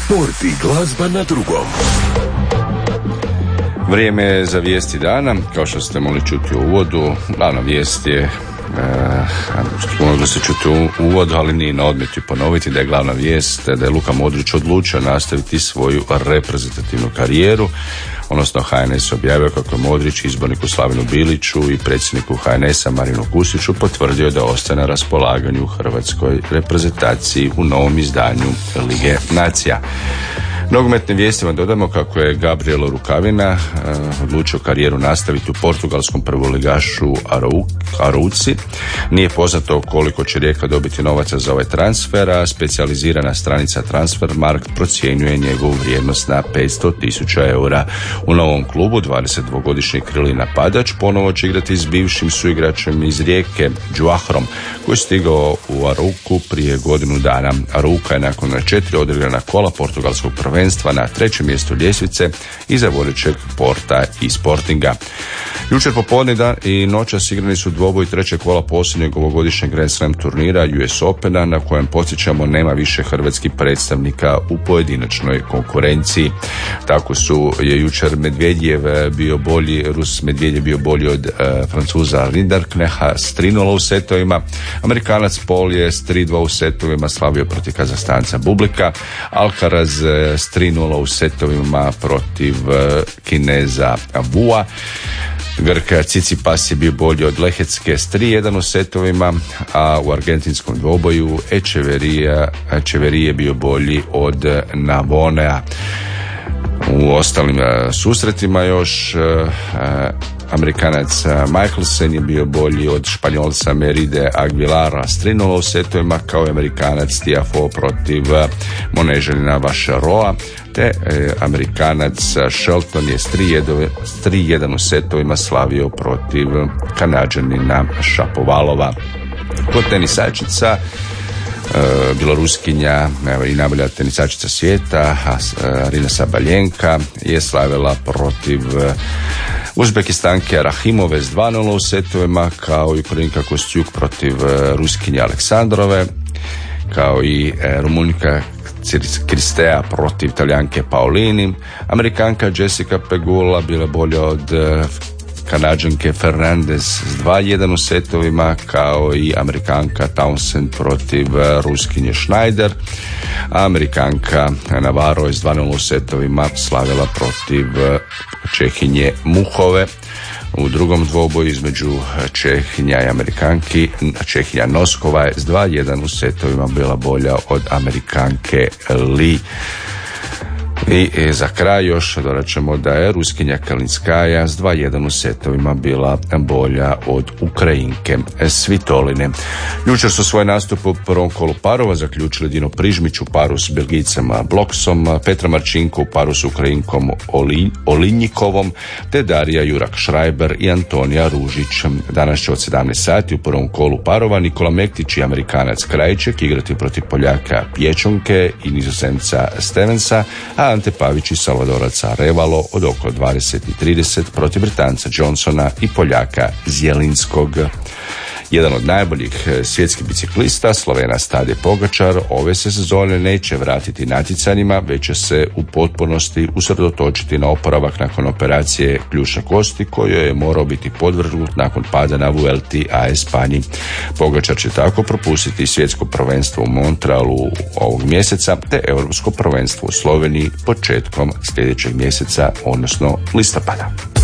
Sport i glazba na drugom. Vrijeme je za vijesti dana. Kao što ste mogli čuti u uvodu, glavna vijest je mogli ste čuti u uvodu, ali nije na odmet ponoviti da je glavna vijest da je Luka Modrić odlučio nastaviti svoju reprezentativnu karijeru. Odnosno HNS objavio kako je Modrić izborniku Slavenu Biliću i predsjedniku HNS-a Marinu Kustiću potvrdio da ostaje na raspolaganju u hrvatskoj reprezentaciji u novom izdanju Lige nacija. Nogometne vijesti vam dodamo kako je Gabriel Rukavina odlučio karijeru nastaviti u portugalskom prvoligašu Arouci. Nije poznato koliko će Rijeka dobiti novaca za ovaj transfer, a specijalizirana stranica Transfermarkt procjenjuje njegovu vrijednost na 500.000 eura. U novom klubu 22-godišnji krili napadač ponovo će igrati s bivšim suigračem iz Rijeke, Džuahrom, koji je stigao u Arouku prije godinu dana. Arouka je nakon 4 odigrana kola portugalskog prvenstva na 3. mjestu ljestvice iza vodećeg Porta i Sportinga. Jučer popodne i noćas igrani su dvoboj 3. kola posljednjeg ovogodišnjeg Grand Slam turnira US Opena, na kojem podsjećamo nema više hrvatskih predstavnika u pojedinačnoj konkurenciji. Tako je jučer Medvedjev bio bolji, Rus Medvedjev bio bolji od Francuza Rinderkneha s 3-0 u setovima. Amerikanac Paul je s 3-2 u setovima slavio protiv Kazahstanca Bublika. Alcaraz s 3-0 u setovima protiv Kineza Bua. Grk Tsitsipas je bio bolji od Lehecke s 3-1 u setovima, a u argentinskom dvoboju Echeverry je bio bolji od Navonea. U ostalim susretima još Amerikanac Michelsen je bio bolji od Španjolca Meride Aguilara s 3-0 u setovima, kao i Amerikanac Tiafoe protiv Moneželina Vašaroa, te Amerikanac Shelton je s 3-1 u setovima slavio protiv Kanađanina Šapovalova. Kod tenisačica Bjeloruskinja i najbolja tenisačica svijeta Arina Sabaljenka je slavila protiv Uzbekistanke Rahimove s 2-0 u setovima, kao i Ukrajinka Kostjuk protiv Ruskinje Aleksandrove, kao i Rumunjka Kristea protiv Talijanke Paolini. Amerikanka Jessica Pegula bila bolja od Kanađanke Fernandez s 2-1 u setovima, kao i Amerikanka Townsend protiv Ruskinje Schneider. A Amerikanka Navarro je s 2-0 u setovima slavila protiv Čehinje Muhove. U drugom dvoboju između Čehinja i Amerikanki, Čehinja Noskova je s 2-1 u setovima bila bolja od Amerikanke Li. I za kraj još dodat ćemo da je Ruskinja Kalinskaja s 2-1 u setovima bila bolja od Ukrajinke Svitoline. Jučer su svoj nastup u prvom kolu parova zaključili Dino Prižmić u paru s Belgijcem Bloksom, Petra Marčinko u paru s Ukrajinkom Olinjikovom, te Darija Jurak Šrajber i Antonija Ružić. Danas će od 17 sati u prvom kolu parova Nikola Mektić i Amerikanac Krajček igrati protiv Poljaka Pječonke i Nizozemca Stevensa, a Ante Pavić i Salvadoraca Revalo od oko 20:30 protiv Britanca Johnsona i Poljaka Zjelinskog. Jedan od najboljih svjetskih biciklista, Slovenac Tadej Pogačar, ove se sezone neće vratiti natjecanjima, već će se u potpunosti usredotočiti na oporavak nakon operacije ključne kosti kojoj je morao biti podvrgnut nakon pada na Vuelti a Espanji. Pogačar će tako propustiti svjetsko prvenstvo u Montrealu ovog mjeseca te europsko prvenstvo u Sloveniji početkom sljedećeg mjeseca, odnosno listopada.